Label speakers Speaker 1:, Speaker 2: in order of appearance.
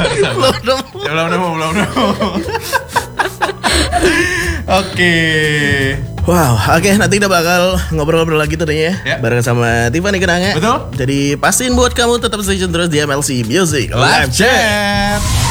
Speaker 1: Belum nemu. Oke.
Speaker 2: Wow, oke, nanti kita bakal ngobrol-ngobrol lagi tuh nih ya, bareng sama Tiffany Kenanga.
Speaker 1: Betul.
Speaker 2: Jadi pastiin buat kamu tetap stay tune terus di MLC Music
Speaker 1: Live Chat.